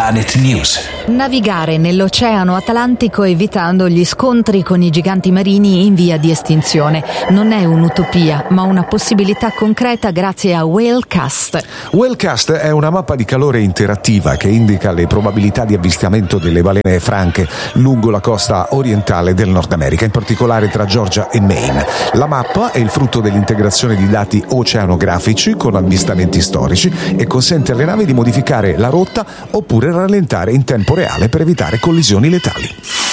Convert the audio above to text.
Planet News. Navigare nell'Oceano Atlantico evitando gli scontri con i giganti marini in via di estinzione non è un'utopia, ma una possibilità concreta grazie a Whalecast. Whalecast è una mappa di calore interattiva che indica le probabilità di avvistamento delle balene franche lungo la costa orientale del Nord America, in particolare tra Georgia e Maine. La mappa è il frutto dell'integrazione di dati oceanografici con avvistamenti storici e consente alle navi di modificare la rotta oppure rallentare in tempo reale per evitare collisioni letali.